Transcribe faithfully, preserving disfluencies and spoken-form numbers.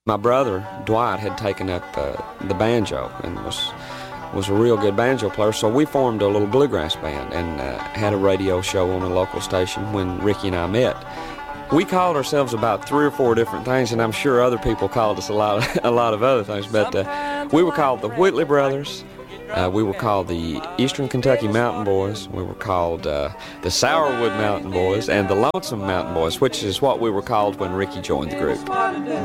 My brother, Dwight, had taken up uh, the banjo and was was a real good banjo player, so we formed a little bluegrass band and uh, had a radio show on a local station when Ricky and I met. We called ourselves about three or four different things, and I'm sure other people called us a lot of, a lot of other things, but uh, we were called the Whitley Brothers. Uh, we were called the Eastern Kentucky Mountain Boys. We were called uh, the Sourwood Mountain Boys and the Lonesome Mountain Boys, which is what we were called when Ricky joined the group.